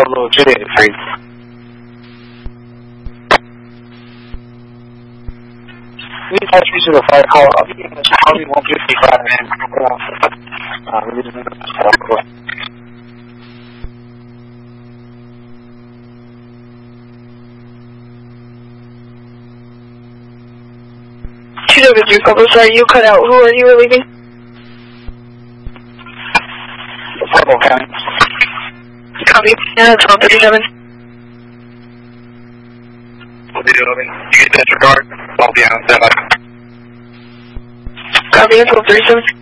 路283. Please touch me to the flight call. I'll be in Charlie 155 and Papa, sorry, you cut out. Who are you leaving? Pueblo County. Copy. Yeah, it's 137. We'll be doing. You get disregard. I'll be on 7. Copy, it's 137.